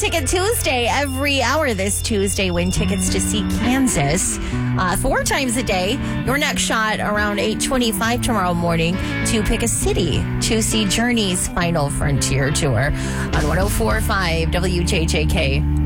Ticket Tuesday every hour this Tuesday. Win tickets to see Kansas 4 times a day. Your next shot around 8:25 tomorrow morning to pick a city to see Journey's Final Frontier Tour on 104.5 WJJK.